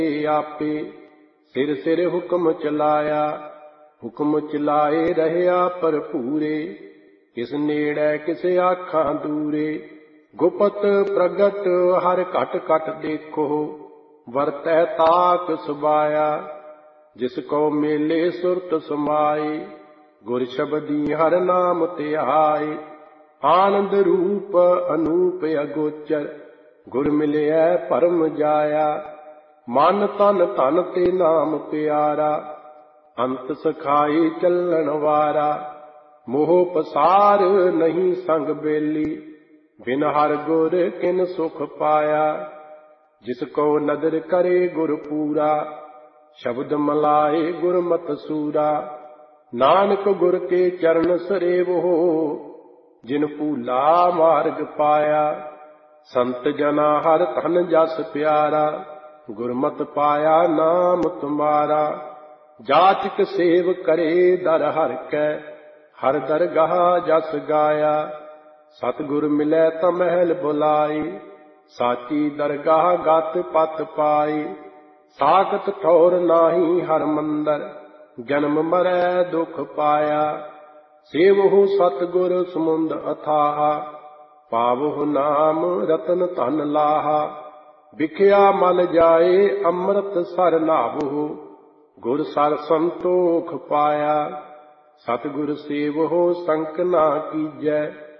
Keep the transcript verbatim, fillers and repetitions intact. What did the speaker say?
आपे सिर सिर हुक्म चलाया। हुक्म चलाए रहया भरपूरे किस नेड़े किस आखां दूरे। गुपत प्रगट हर घट घट देखो वरतै ताक सुबाया। जिसको मेले सुरत समाए गुर शब्दी हर नाम ध्याए। आनंद रूप अनूप अगोचर गुर मिलिया परम जाया। मन तन धन ते नाम प्यारा अंत सखाई चलन वारा। मोह पसार नहीं संग बेली बिन हर गुर किन सुख पाया। जिसको नदर करे गुर पूरा शब्द मलाए गुरमत सूरा। नानक गुर के चरण सरेव हो जिन पूला मार्ग पाया। संत जना हर धन जस प्यारा गुरमत पाया नाम तुम्हारा। जाचक सेव करे दर हर कै हर दरगाह जस गाया। सतगुर मिलै त महल बुलाई साची दरगाह गत पत पाई। साखत ठौर नाही हर मंदर जन्म मरै दुख पाया। सेवहु सतगुर समुंद अथाह पावहु नाम रतन धन लाहा। बिखया मल जाए अमृत सर नावहु गुर सर संतोख पाया। सतगुर सेवहो संक ना कीजै